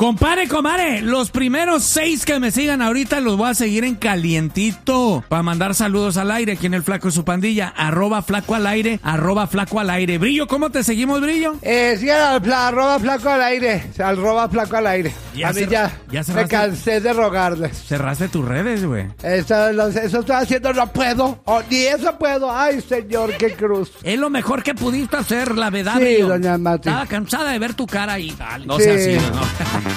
Compare, los primeros 6 que me sigan ahorita los voy a seguir en calientito para mandar saludos al aire aquí en el Flaco y su pandilla, @Flaco al aire, @Flaco al aire. Brillo, ¿cómo te seguimos, Brillo? Sí, @Flaco al aire, @Flaco al aire. A mí ya me cansé de rogarles. Cerraste tus redes, güey. Eso estoy haciendo, no puedo, ni eso puedo. Ay, señor, qué cruz. Es lo mejor que pudiste hacer, la verdad, Sí, Brillo. doña Mati. Estaba cansada de ver tu cara ahí. No Sí. sea así, ¿no?